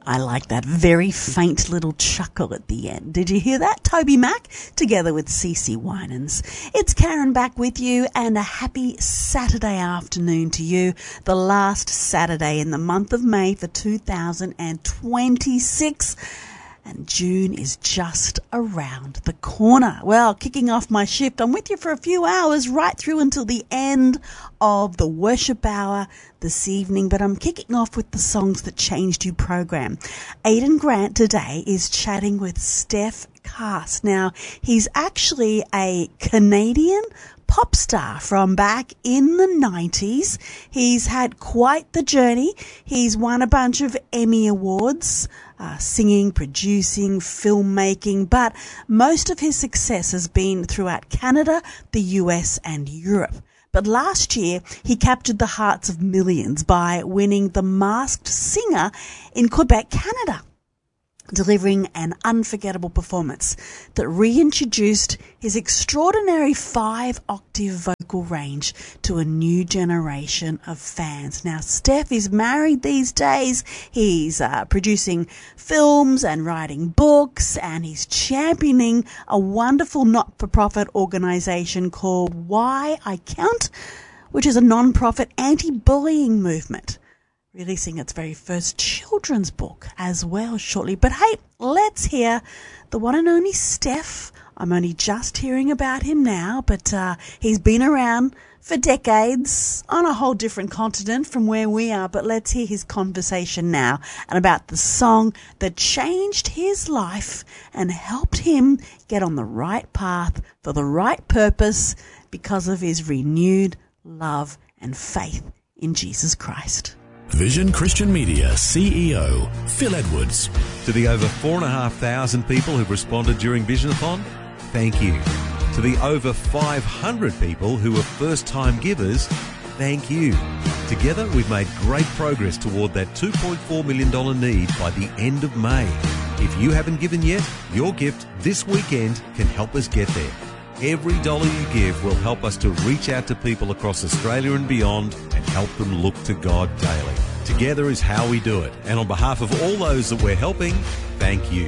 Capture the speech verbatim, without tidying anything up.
I like that very faint little chuckle at the end. Did you hear that? Toby Mac together with Cece Winans. It's Karen back with you, and a happy Saturday afternoon to you. The last Saturday in the month of May for two thousand twenty-six. And June is just around the corner. Well, kicking off my shift, I'm with you for a few hours right through until the end of the worship hour this evening. But I'm kicking off with the Songs That Changed You program. Aidan Grant today is chatting with Steph Cast. Now, he's actually a Canadian pop star from back in the nineties. He's had quite the journey. He's won a bunch of Emmy Awards, uh, singing, producing, filmmaking, but most of his success has been throughout Canada, the U S and Europe. But last year, he captured the hearts of millions by winning The Masked Singer in Quebec, Canada, delivering an unforgettable performance that reintroduced his extraordinary five-octave vocal range to a new generation of fans. Now, Steph is married these days. He's uh, producing films and writing books, and he's championing a wonderful not-for-profit organisation called Why I Count, which is a non-profit anti-bullying movement, releasing its very first children's book as well shortly. But hey, let's hear the one and only Steph. I'm only just hearing about him now, but uh, he's been around for decades on a whole different continent from where we are. But let's hear his conversation now and about the song that changed his life and helped him get on the right path for the right purpose because of his renewed love and faith in Jesus Christ. Vision Christian Media C E O, Phil Edwards. To the over four thousand five hundred people who've responded during Visionathon, thank you. To the over five hundred people who were first-time givers, thank you. Together, we've made great progress toward that two point four million dollars need by the end of May. If you haven't given yet, your gift this weekend can help us get there. Every dollar you give will help us to reach out to people across Australia and beyond and help them look to God daily. Together is how we do it. And on behalf of all those that we're helping, thank you.